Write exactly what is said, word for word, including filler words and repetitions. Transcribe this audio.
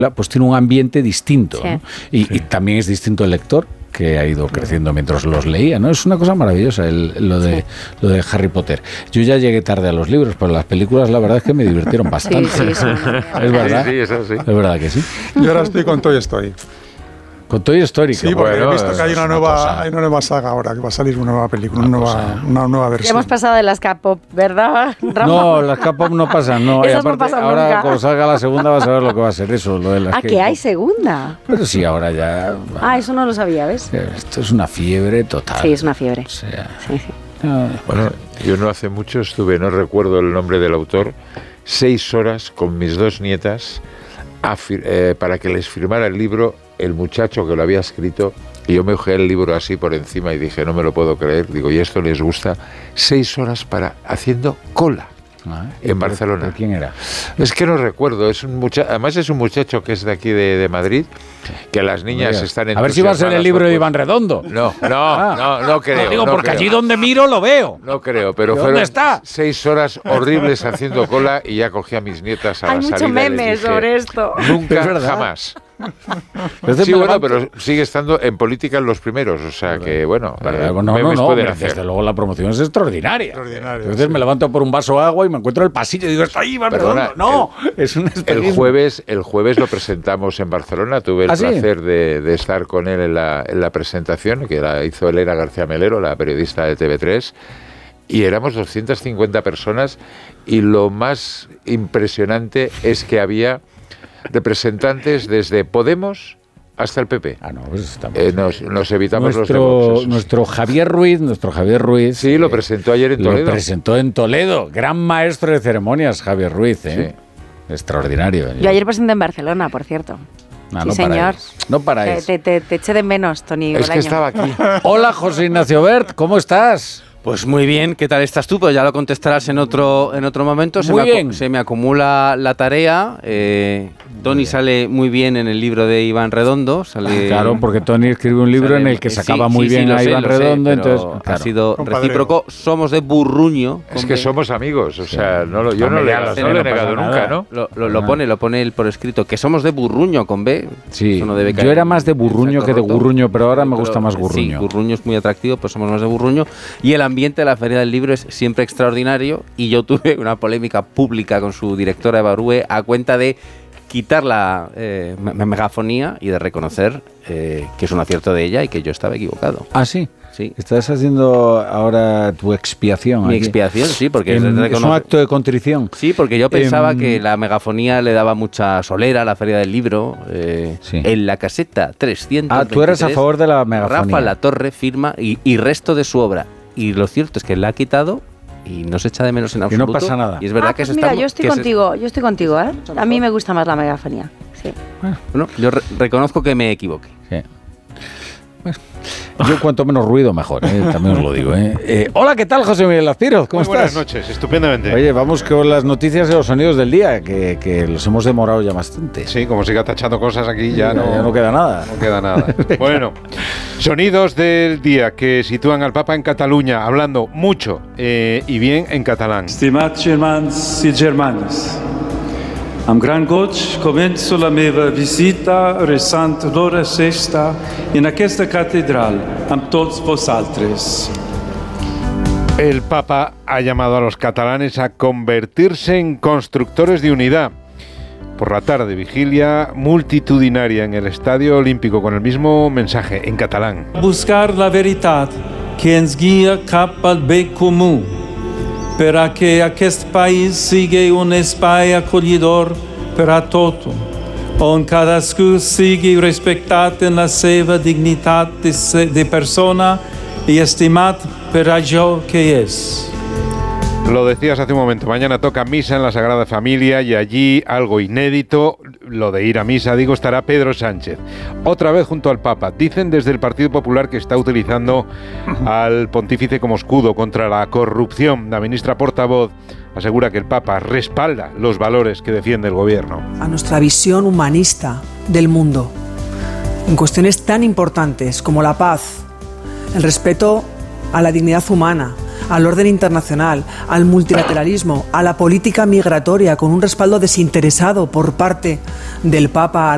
pues tiene un ambiente distinto, sí. ¿no? Y, sí. y también es distinto el lector, que ha ido creciendo mientras los leía, ¿no? Es una cosa maravillosa el, lo, de, sí. lo de Harry Potter. Yo ya llegué tarde a los libros, pero las películas la verdad es que me divirtieron bastante. Sí, sí, sí. Es verdad. Sí, sí, eso sí. Es verdad que sí. Yo ahora estoy con Toy Story. Con Toy Story. Sí, porque bueno, he visto que hay una, nueva, hay una nueva saga ahora, que va a salir una nueva película, una nueva, una nueva versión. Ya hemos pasado de las K-pop, ¿verdad, Rafa? No, las K-pop no pasan, no. Esas y aparte, no pasan ahora nunca. cuando salga la segunda vas a ver lo que va a ser eso. Lo de las ¿Ah, que hay segunda? Pero sí, ahora ya... Ah, eso no lo sabía, ¿ves? Esto es una fiebre total. Sí, es una fiebre. O sea, sí, sí. No, bueno, yo no hace mucho estuve, no recuerdo el nombre del autor, seis horas con mis dos nietas a fir- eh, para que les firmara el libro el muchacho que lo había escrito, y yo me ojeé el libro así por encima y dije, no me lo puedo creer, digo, ¿y esto les gusta? Seis horas para haciendo cola. Ah, en Barcelona. ¿De quién era? Es que no recuerdo, es un mucha- además es un muchacho que es de aquí de, de Madrid, que las niñas Mira, están en... a ver si va a ser el libro de Iván Redondo. No, no, ah, no, no creo. No digo, no porque creo. allí donde miro lo veo. No creo, pero ¿Dónde fueron está? seis horas horribles haciendo cola y ya cogí a mis nietas a Hay la mucho salida. meme y les dije, sobre esto. Nunca, Es verdad. jamás. Entonces Sí, me bueno, levanto- pero sigue estando en política en los primeros, o sea que, bueno, Vale, eh, no, no, memes no, pueden pero hacer. desde luego la promoción es extraordinaria. Extraordinaria, Entonces sí. me levanto por un vaso de agua y me encuentro en el pasillo y digo, está ahí, Iván Perdona, Redondo. No, es un El espejismo. jueves, el jueves lo presentamos en Barcelona, tuve el ¿Ah, sí? placer de, de estar con él en la, en la presentación, que la hizo Elena García Melero, la periodista de T V tres, y éramos doscientas cincuenta personas, y lo más impresionante es que había representantes desde Podemos hasta el P P. Ah, no, pues estamos... Eh, nos, nos evitamos nuestro, los de Vox, esos. nuestro Javier Ruiz, nuestro Javier Ruiz... Sí, lo eh, presentó ayer en Lo Toledo. presentó en Toledo. Gran maestro de ceremonias, Javier Ruiz, ¿eh? Sí. Extraordinario. Yo ayer presenté en Barcelona, por cierto. Ah, sí, no señor. paráis. No paráis. Te, te, te eché de menos, Tony. Es que Bolaño. estaba aquí. Hola, José Ignacio Bert, ¿cómo estás? Pues muy bien, ¿qué tal estás tú? Pues ya lo contestarás en otro en otro momento. Se Muy me, acu- bien. se me acumula la tarea. Eh, Tony sale muy bien en el libro de Iván Redondo. Sale, Claro, porque Tony escribe un libro sale- en el que eh, sacaba sí, muy sí, bien sí, lo a sé, Iván lo sé, Redondo, pero entonces... ha claro. sido Compadreo. recíproco. Somos de Burruño. Es con que B. somos amigos, o sea, no lo, yo no, Hombre, le, ya lo no sé, lo he no negado pasa nunca, nada. ¿no? Lo, lo, lo Ah. pone, lo pone él por escrito, que somos de Burruño con B. Sí, Eso no debe caer yo era en- más de Burruño en que de saco roto. Gurruño, pero ahora me Pero, gusta más Sí, Gurruño. Gurruño es muy atractivo, pues somos más de Burruño. Y el ambiente de la Feria del Libro es siempre extraordinario. Y yo tuve una polémica pública con su directora Eva Rue a cuenta de quitar la eh, me- megafonía y de reconocer eh, que es un acierto de ella y que yo estaba equivocado. Ah, sí. Sí. Estás haciendo ahora tu expiación. Mi aquí. expiación, sí, porque Em, es es un reconocer- acto de contrición. Sí, porque yo pensaba Em, que la megafonía le daba mucha solera a la Feria del Libro. eh, Sí. En la caseta trescientos Ah, tú eras a favor de la megafonía. Rafa Latorre firma y, y resto de su obra. Y lo cierto es que la ha quitado y no se echa de menos en Y no absoluto. pasa nada. Y es verdad Ah, que pues se mira, está... yo estoy que se- contigo, yo estoy contigo, ¿eh? A mí me gusta más la megafonía. Sí. Bueno, yo re- reconozco que me equivoqué. Sí. Bueno, yo cuanto menos ruido mejor, ¿eh? También os lo digo. ¿eh? Eh, hola, ¿qué tal, José Miguel Lazpiros? ¿Cómo Muy estás? buenas noches, estupendamente. Oye, vamos con las noticias y los sonidos del día, que, que los hemos demorado ya bastante. Sí, como siga tachando cosas aquí ya, Ya, no, ya no queda nada. no queda nada. Bueno, sonidos del día que sitúan al Papa en Cataluña, hablando mucho eh, y bien en catalán. Stimats germans i germanes, amb gran goig començo la meva visita resant l'hora sexta en aquesta catedral amb tots vosaltres. El Papa ha llamado a los catalanes a convertirse en constructores de unidad. Por la tarde, vigilia multitudinaria en el Estadio Olímpico con el mismo mensaje en catalán. Buscar la veritat que ens guia cap al bé comú, per a que aquest país sigui un espai acollidor per a tothom, on cadascú sigui respectat en la seva dignitat de, se- de persona i estimat per allò que és. Lo decías hace un momento, mañana toca misa en la Sagrada Familia y allí algo inédito, lo de ir a misa, digo, estará Pedro Sánchez. Otra vez junto al Papa. Dicen desde el Partido Popular que está utilizando al pontífice como escudo contra la corrupción. La ministra portavoz asegura que el Papa respalda los valores que defiende el gobierno. A nuestra visión humanista del mundo, en cuestiones tan importantes como la paz, el respeto a la dignidad humana, al orden internacional, al multilateralismo, a la política migratoria con un respaldo desinteresado por parte del Papa.